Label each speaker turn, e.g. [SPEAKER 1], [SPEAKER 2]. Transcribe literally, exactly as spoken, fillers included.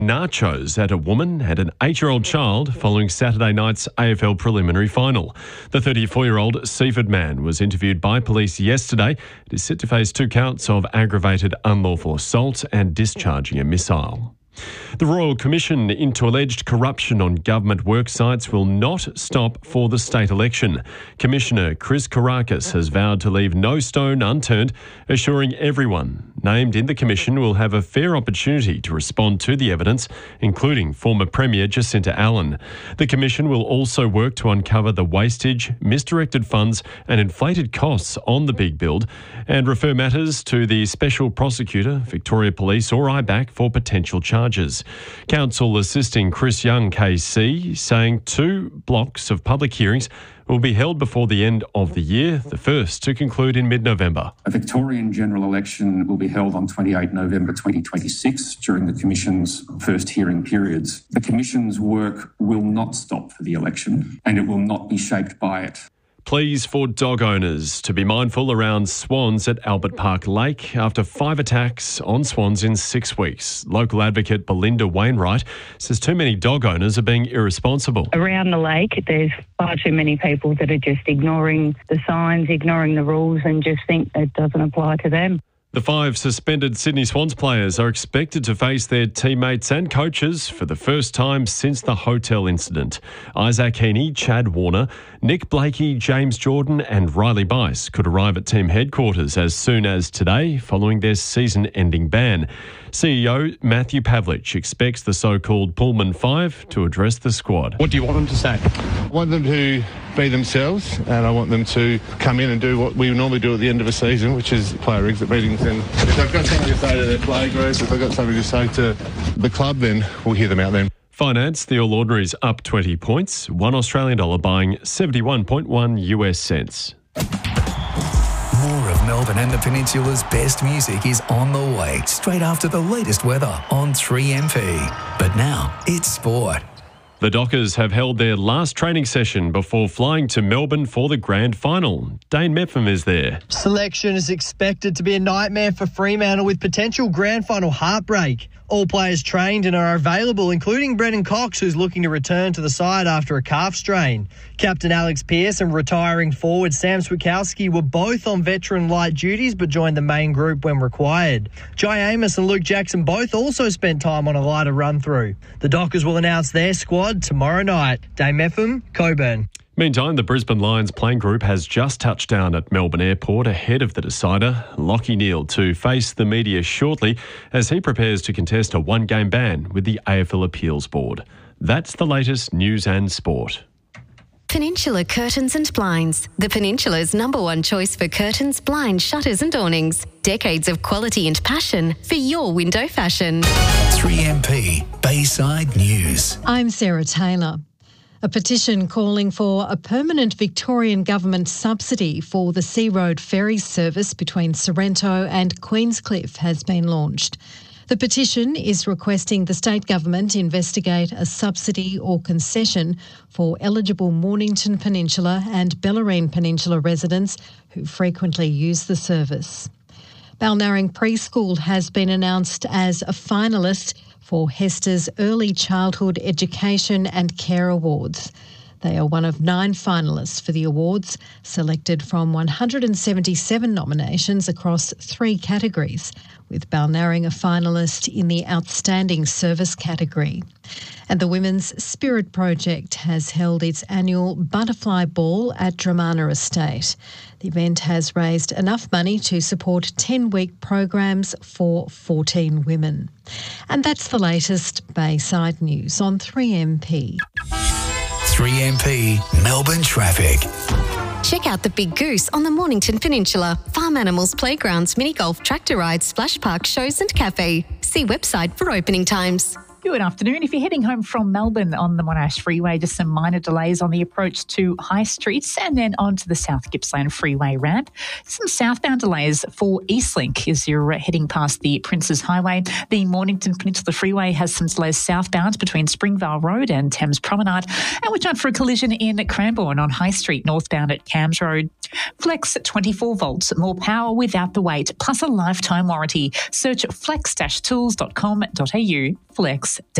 [SPEAKER 1] nachos at a woman and an eight-year-old child following Saturday night's A F L preliminary final. The thirty-four-year-old Seaford man was interviewed by police yesterday. It is set to face two counts of aggravated unlawful assault and discharging a missile. The Royal Commission into alleged corruption on government work sites will not stop for the state election. Commissioner Chris Kourakis has vowed to leave no stone unturned, assuring everyone named in the commission will have a fair opportunity to respond to the evidence, including former Premier Jacinta Allen. The commission will also work to uncover the wastage, misdirected funds and inflated costs on the big build and refer matters to the Special Prosecutor, Victoria Police or I B A C for potential charges. Counsel assisting Chris Young K C saying two blocks of public hearings will be held before the end of the year, the first to conclude in mid-November.
[SPEAKER 2] A Victorian general election will be held on twenty-eighth November twenty twenty-six during the Commission's first hearing periods. The Commission's work will not stop for the election and it will not be shaped by it.
[SPEAKER 1] Pleas for dog owners to be mindful around swans at Albert Park Lake after five attacks on swans in six weeks. Local advocate Belinda Wainwright says too many dog owners are being irresponsible.
[SPEAKER 3] Around the lake, there's far too many people that are just ignoring the signs, ignoring the rules and just think it doesn't apply to them.
[SPEAKER 1] The five suspended Sydney Swans players are expected to face their teammates and coaches for the first time since the hotel incident. Isaac Heaney, Chad Warner, Nick Blakey, James Jordan and Riley Bice could arrive at team headquarters as soon as today following their season-ending ban. C E O Matthew Pavlich expects the so-called Pullman Five to address the squad.
[SPEAKER 4] What do you want them to say? I want them to be themselves and I want them to come in and do what we normally do at the end of a season, which is player exit meetings. And if they've got something to say to their play group, if they've got something to say to the club, then we'll hear them out then.
[SPEAKER 1] Finance, the All Ordinary's up twenty points, one Australian dollar buying seventy-one point one US cents.
[SPEAKER 5] More of Melbourne and the Peninsula's best music is on the way, straight after the latest weather on three M P. But now, it's sport.
[SPEAKER 1] The Dockers have held their last training session before flying to Melbourne for the grand final. Dane Meppham is there.
[SPEAKER 6] Selection is expected to be a nightmare for Fremantle with potential grand final heartbreak. All players trained and are available, including Brendan Cox, who's looking to return to the side after a calf strain. Captain Alex Pearce and retiring forward Sam Swikowski were both on veteran light duties but joined the main group when required. Jai Amos and Luke Jackson both also spent time on a lighter run-through. The Dockers will announce their squad tomorrow night. Dane Meppham, Coburn.
[SPEAKER 1] Meantime, the Brisbane Lions playing group has just touched down at Melbourne Airport ahead of the decider, Lachie Neale, to face the media shortly as he prepares to contest a one-game ban with the A F L Appeals Board. That's the latest news and sport.
[SPEAKER 7] Peninsula Curtains and Blinds, the Peninsula's number one choice for curtains, blinds, shutters and awnings. Decades of quality and passion for your window fashion.
[SPEAKER 5] three M P Bayside News.
[SPEAKER 8] I'm Sarah Taylor. A petition calling for a permanent Victorian government subsidy for the Sea Road ferry service between Sorrento and Queenscliff has been launched. The petition is requesting the state government investigate a subsidy or concession for eligible Mornington Peninsula and Bellarine Peninsula residents who frequently use the service. Balnarring Preschool has been announced as a finalist for Hester's Early Childhood Education and Care Awards. They are one of nine finalists for the awards, selected from one hundred seventy-seven nominations across three categories, with Balnarring a finalist in the Outstanding Service category. And the Women's Spirit Project has held its annual Butterfly Ball at Dramana Estate. The event has raised enough money to support ten-week programs for fourteen women. And that's the latest Bayside News on three M P.
[SPEAKER 5] three M P Melbourne Traffic.
[SPEAKER 7] Check out the Big Goose on the Mornington Peninsula. Farm animals, playgrounds, mini golf, tractor rides, splash park, shows and cafe. See website for opening times.
[SPEAKER 9] Good afternoon. If you're heading home from Melbourne on the Monash Freeway, just some minor delays on the approach to High Street and then onto the South Gippsland Freeway ramp. Some southbound delays for Eastlink as you're heading past the Princes Highway. The Mornington Peninsula Freeway has some delays southbound between Springvale Road and Thames Promenade. And watch out for a collision in Cranbourne on High Street, northbound at Cams Road. Flex twenty-four volts, more power without the weight, plus a lifetime warranty. Search flex dash tools dot com dot a u. Flex. Fox.